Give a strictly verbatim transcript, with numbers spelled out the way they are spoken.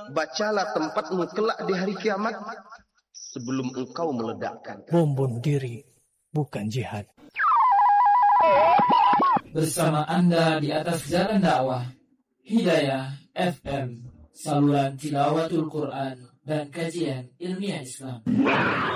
bacalah tempatmu kelak di hari kiamat sebelum engkau meledakkan. Bom bunuh diri bukan jihad. Bersama Anda di atas jalan dakwah Hidayah F M, saluran tilawatul Quran dan kajian ilmiah Islam.